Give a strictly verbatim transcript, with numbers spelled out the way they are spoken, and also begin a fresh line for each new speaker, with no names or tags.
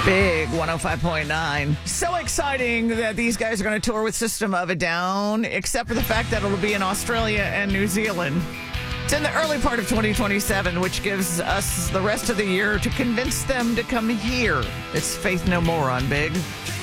Big one oh five point nine. So exciting that these guys are going to tour with System of a Down, except for the fact that it'll be in Australia and New Zealand. It's in the early part of twenty twenty-seven, which gives us the rest of the year to convince them to come here. It's Faith No More on Big.